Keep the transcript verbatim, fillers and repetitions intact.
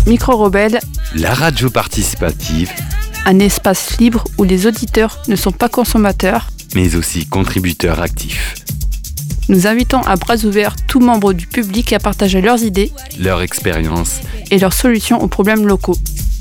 Micro-Rebelle, la radio participative, un espace libre où les auditeurs ne sont pas consommateurs, mais aussi contributeurs actifs. Nous invitons à bras ouverts tout membre du public à partager leurs idées, leur expérience et leurs solutions aux problèmes locaux.